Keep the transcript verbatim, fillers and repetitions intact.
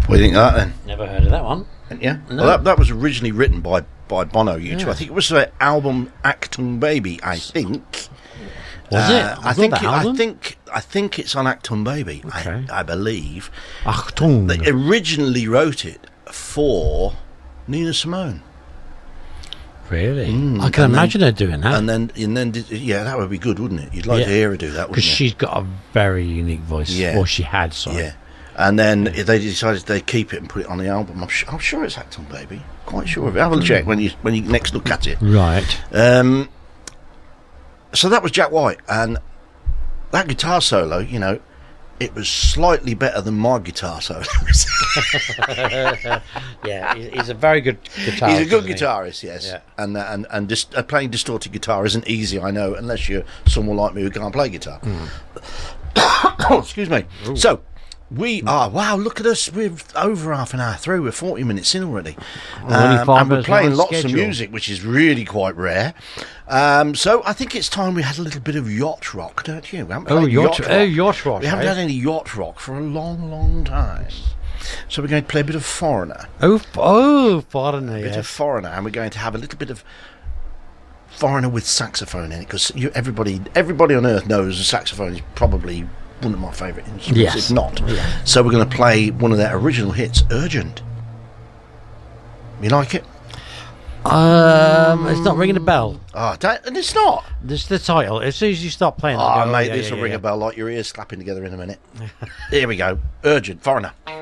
What do you think of that then? Never heard of that one. Yeah. No. Well, that, that was originally written by by Bono. You two. Yeah. I think it was the album Achtung Baby. I think. Was Uh, it? I Was think. that It, the I album? think. I think it's on Achtung Baby. Okay. I, I believe. Achtung. They originally wrote it for Nina Simone. Really? Mm, I can and imagine her doing that. And then, and then, did, yeah, that would be good, wouldn't it? You'd like Yeah. to hear her do that, Because wouldn't you? she's got a very unique voice. Yeah. Or she had, sorry. Yeah. And then they decided they'd keep it and put it on the album. I'm, su- I'm sure it's Achtung Baby. Quite sure of it. Have a check when you when you next look at it. Right. Um, so that was Jack White, and that guitar solo, you know, it was slightly better than my guitar solos. Yeah, he's, he's a very good guitarist. He's a good isn't he? guitarist, yes. Yeah. And uh, and and dis- uh, playing distorted guitar isn't easy, I know, unless you're someone like me who can't play guitar. Oh, excuse me. So we are. Wow, look at us. We're over half an hour through. We're forty minutes in already, Well, only Um, five and we're minutes playing on lots of schedule. music, which is really quite rare. Um, so I think it's time we had a little bit of yacht rock, don't you? We haven't Oh, played yacht, rock. oh, yacht rock. We haven't eh? had any yacht rock for a long, long time. So we're going to play a bit of Foreigner. Oh, f- oh, foreigner, A bit yes. of Foreigner, and we're going to have a little bit of Foreigner with saxophone in it, because everybody everybody on earth knows a saxophone is probably one of my favourite instruments, Yes. if not. Yeah. So we're going to play one of their original hits, Urgent. You like it? Um, it's not ringing a bell. Oh, that, and it's not. This is the title. As soon as you stop playing, Oh, I go, mate, yeah, this yeah, will yeah, ring yeah. a bell like your ears slapping together in a minute. Here we go. Urgent, Foreigner.